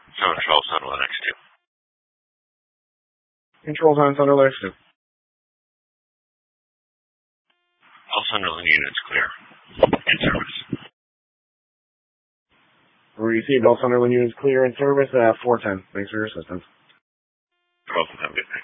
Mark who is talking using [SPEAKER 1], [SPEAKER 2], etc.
[SPEAKER 1] Control Sunderland X2.
[SPEAKER 2] Controls on Sunderland X2.
[SPEAKER 1] All Sunderland units clear. In service.
[SPEAKER 2] We received all Sunderland units clear in service at 410. Thanks for your assistance.
[SPEAKER 1] 12 and have a good day.